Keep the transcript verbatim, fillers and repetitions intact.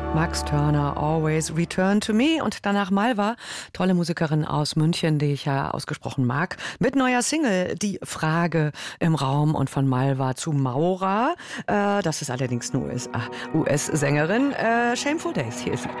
Max Turner, Always Return to Me. Und danach Malva, tolle Musikerin aus München, die ich ja ausgesprochen mag, mit neuer Single, Die Frage im Raum. Und von Malva zu Maura, äh, das ist allerdings eine U S-Sängerin, äh, Shameful Days, hier ist sie.